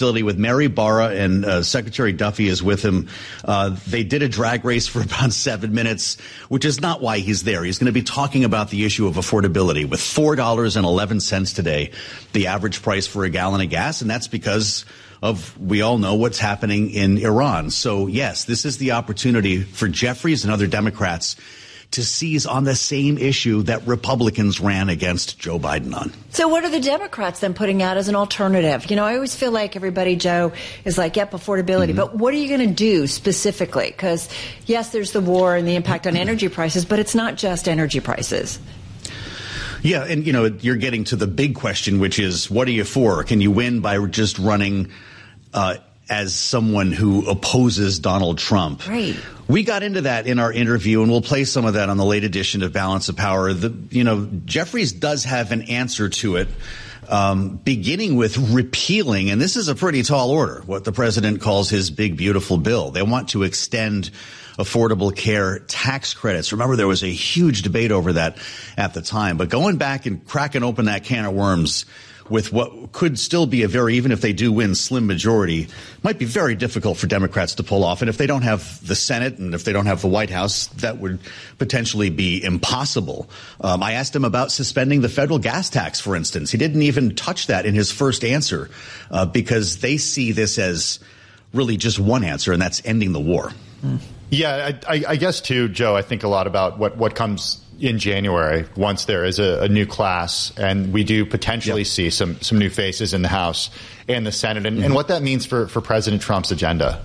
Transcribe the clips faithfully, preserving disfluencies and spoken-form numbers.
with Mary Barra, and uh, Secretary Duffy is with him. Uh, they did a drag race for about seven minutes, which is not why he's there. He's going to be talking about the issue of affordability with four dollars and eleven cents today, the average price for a gallon of gas. And that's because of, we all know what's happening in Iran. So, yes, this is the opportunity for Jeffries and other Democrats to seize on the same issue that Republicans ran against Joe Biden on. So what are the Democrats then putting out as an alternative? You know, I always feel like everybody, Joe, is like, yep, affordability. Mm-hmm. But what are you going to do specifically? Because, yes, there's the war and the impact on energy prices, but it's not just energy prices. Yeah, and, you know, you're getting to the big question, which is, what are you for? Can you win by just running uh as someone who opposes Donald Trump? Right. We got into that in our interview, and we'll play some of that on the late edition of Balance of Power. The, you know, Jeffries does have an answer to it, um, beginning with repealing, and this is a pretty tall order, what the president calls his big, beautiful bill. They want to extend affordable care tax credits. Remember, there was a huge debate over that at the time. But going back and cracking open that can of worms with what could still be a very, even if they do win, slim majority, might be very difficult for Democrats to pull off. And if they don't have the Senate and if they don't have the White House, that would potentially be impossible. Um, I asked him about suspending the federal gas tax, for instance. He didn't even touch that in his first answer uh, because they see this as really just one answer, and that's ending the war. Mm. Yeah, I, I, I guess, too, Joe, I think a lot about what, what comes in January once there is a, a new class and we do potentially yep. see some some new faces in the House and the Senate and, mm-hmm. and what that means for, for President Trump's agenda.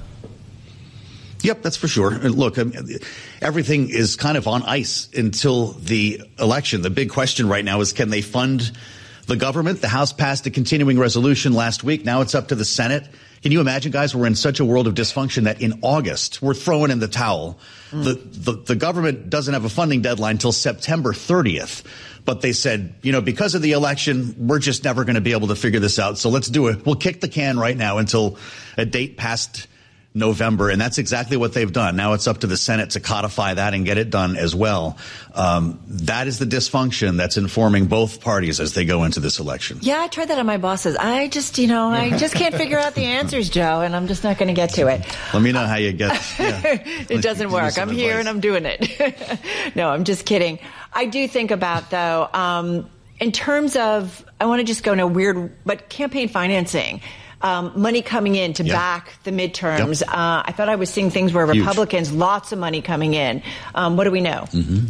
Yep, that's for sure. Look, everything is kind of on ice until the election. The big question right now is, can they fund the government? The House passed a continuing resolution last week. Now it's up to the Senate. Can you imagine, guys, we're in such a world of dysfunction that in August we're throwing in the towel. Mm. The, the the government doesn't have a funding deadline until September thirtieth. But they said, you know, because of the election, we're just never going to be able to figure this out. So let's do it. We'll kick the can right now until a date past November. And that's exactly what they've done. Now it's up to the Senate to codify that and get it done as well. Um, that is the dysfunction that's informing both parties as they go into this election. Yeah, I tried that on my bosses. I just, you know, I just can't figure out the answers, Joe, and I'm just not going to get to it. Let me know how you get. Yeah. It doesn't work. I'm here and I'm doing it. No, I'm just kidding. I do think about, though, um, in terms of, I want to just go in a weird, but campaign financing. Um, money coming in to yep. back the midterms. Yep. Uh, I thought I was seeing things where Republicans, Huge. lots of money coming in. Um, what do we know? Mm-hmm.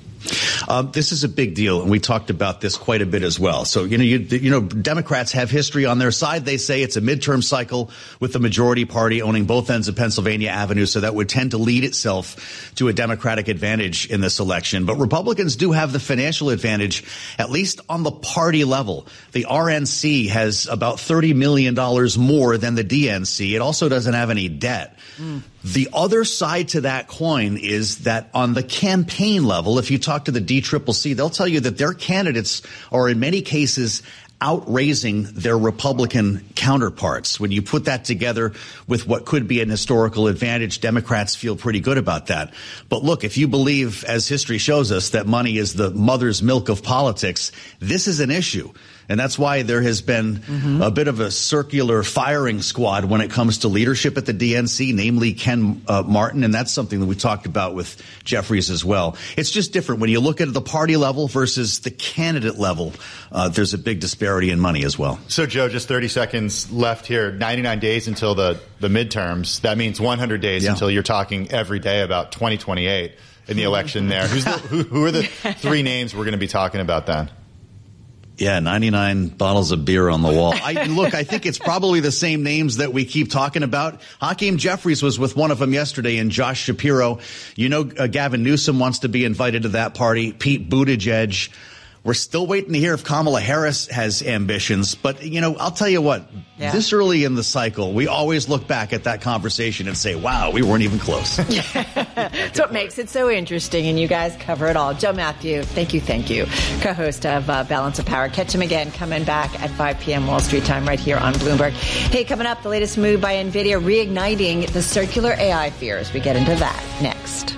Um, this is a big deal, and we talked about this quite a bit as well. So, you know, you, you know, Democrats have history on their side. They say it's a midterm cycle with the majority party owning both ends of Pennsylvania Avenue, so that would tend to lead itself to a Democratic advantage in this election. But Republicans do have the financial advantage, at least on the party level. The R N C has about thirty million dollars more than the D N C. It also doesn't have any debt. Mm. The other side to that coin is that on the campaign level, if you talk to the D C C C, they'll tell you that their candidates are in many cases outraising their Republican counterparts. When you put that together with what could be an historical advantage, Democrats feel pretty good about that. But look, if you believe, as history shows us, that money is the mother's milk of politics, this is an issue. And that's why there has been mm-hmm. a bit of a circular firing squad when it comes to leadership at the D N C, namely Ken uh, Martin. And that's something that we talked about with Jeffries as well. It's just different. When you look at the party level versus the candidate level, uh, there's a big disparity in money as well. So, Joe, just thirty seconds left here. ninety-nine days until the, the midterms. That means one hundred days yeah. until you're talking every day about twenty twenty-eight in the election there. Who's the, who, who are the three names we're going to be talking about then? Yeah, ninety-nine bottles of beer on the wall. I, look, I think it's probably the same names that we keep talking about. Hakeem Jeffries was with one of them yesterday, and Josh Shapiro. You know, uh, Gavin Newsom wants to be invited to that party. Pete Buttigieg. We're still waiting to hear if Kamala Harris has ambitions. But, you know, I'll tell you what, yeah. this early in the cycle, we always look back at that conversation and say, wow, we weren't even close. That's what makes it so interesting. And you guys cover it all. Joe Matthew, thank you, thank you. Co-host of uh, Balance of Power. Catch him again coming back at five p.m. Wall Street time right here on Bloomberg. Hey, coming up, the latest move by NVIDIA reigniting the circular A I fears. We get into that next.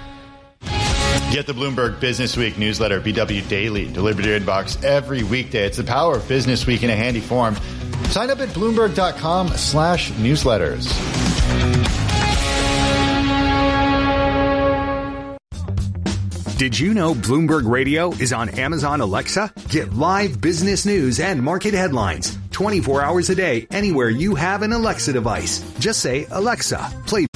Get the Bloomberg Business Week newsletter, B W Daily, delivered to your inbox every weekday. It's the power of Business Week in a handy form. Sign up at Bloomberg.com slash newsletters. Did you know Bloomberg Radio is on Amazon Alexa? Get live business news and market headlines twenty-four hours a day anywhere you have an Alexa device. Just say, Alexa, play